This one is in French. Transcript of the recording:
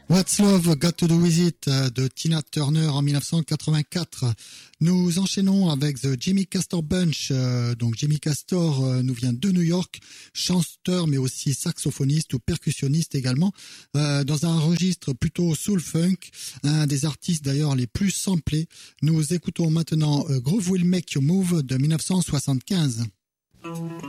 What's Love Got to Do With It de Tina Turner en 1984. Nous enchaînons avec The Jimmy Castor Bunch. Donc Jimmy Castor nous vient de New York, chanteur mais aussi saxophoniste ou percussionniste également, dans un registre plutôt soul funk, un des artistes d'ailleurs les plus samplés. Nous écoutons maintenant Groove Will Make You Move de 1975.